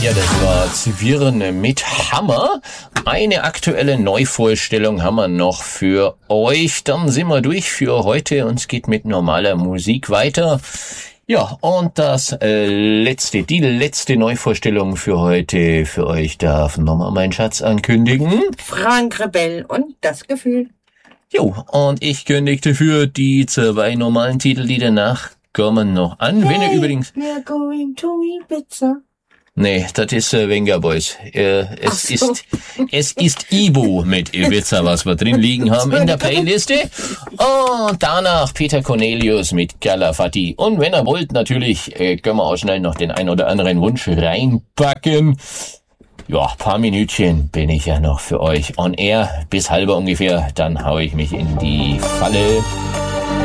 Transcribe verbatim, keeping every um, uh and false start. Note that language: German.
Ja, das war Zwirne mit Hammer. Eine aktuelle Neuvorstellung haben wir noch für euch. Dann sind wir durch für heute und es geht mit normaler Musik weiter. Ja, und das äh, letzte, die letzte Neuvorstellung für heute für euch darf nochmal mein Schatz ankündigen. Frank Rebell und das Gefühl. Jo, und ich kündigte für die zwei normalen Titellieder nach kommen noch an. Hey, wenn ihr übrigens... we're going to Ibiza. Nee, das ist äh, Venga Boys. Äh, es so. ist es ist Ibo mit Ibiza, was wir drin liegen haben in der Playliste. Und danach Peter Cornelius mit Calafati. Und wenn ihr wollt, natürlich äh, können wir auch schnell noch den ein oder anderen Wunsch reinpacken. Ja, paar Minütchen bin ich ja noch für euch on air. Bis halber ungefähr, dann hau ich mich in die Falle.